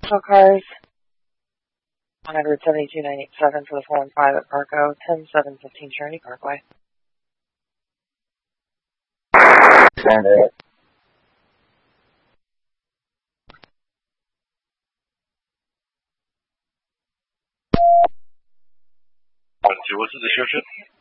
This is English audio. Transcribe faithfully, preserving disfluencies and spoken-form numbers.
National cars, one hundred seventy-two nine eighty-seven for the foreign private Parco, ten seven fifteen Trinity Parkway. Send it. One two, what's the description?